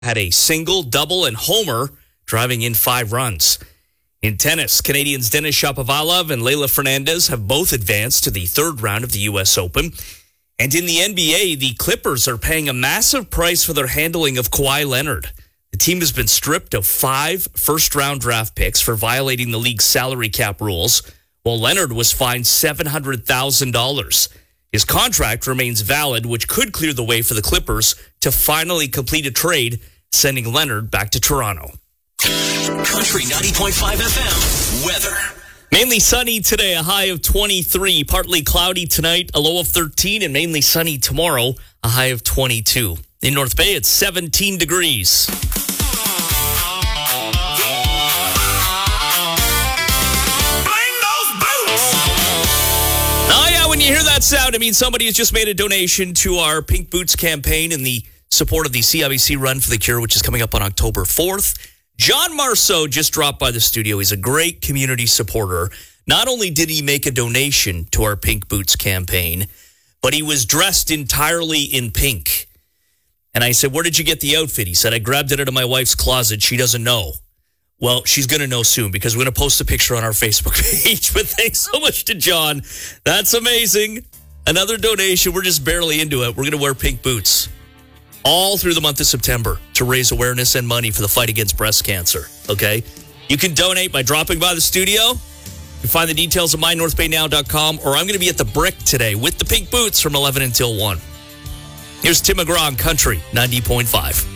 had a single, double, and homer, driving in 5 runs. In tennis, Canadians Denis Shapovalov and Leylah Fernandez have both advanced to the 3rd round of the U.S. Open. And in the NBA, the Clippers are paying a massive price for their handling of Kawhi Leonard. The team has been stripped of 5 first-round draft picks for violating the league's salary cap rules, while Leonard was fined $700,000. His contract remains valid, which could clear the way for the Clippers to finally complete a trade, sending Leonard back to Toronto. Country 90.5 FM weather. Mainly sunny today, a high of 23. Partly cloudy tonight, a low of 13, and mainly sunny tomorrow, a high of 22. In North Bay, it's 17 degrees. When you hear that sound, it means somebody has just made a donation to our Pink Boots campaign in the support of the CIBC Run for the Cure, which is coming up on October 4th. John Marceau just dropped by the studio. He's a great community supporter. Not only did he make a donation to our Pink Boots campaign, but he was dressed entirely in pink. And I said, where did you get the outfit? He said, I grabbed it out of my wife's closet. She doesn't know. Well, she's going to know soon because we're going to post a picture on our Facebook page. But thanks so much to John. That's amazing. Another donation. We're just barely into it. We're going to wear pink boots all through the month of September to raise awareness and money for the fight against breast cancer. Okay? You can donate by dropping by the studio. You can find the details at mynorthbaynow.com, or I'm going to be at the Brick today with the pink boots from 11 until 1. Here's Tim McGraw on Country 90.5.